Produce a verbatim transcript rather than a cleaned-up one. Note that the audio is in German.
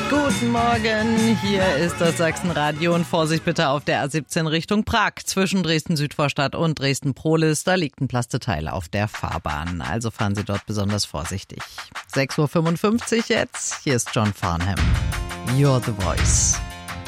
Guten Morgen, hier ist das Sachsenradio und Vorsicht bitte auf der A siebzehn Richtung Prag. Zwischen Dresden-Südvorstadt und Dresden-Prohlis, da liegt ein Plasteteil auf der Fahrbahn. Also fahren Sie dort besonders vorsichtig. sechs Uhr fünfundfünfzig jetzt, hier ist John Farnham. You're the Voice.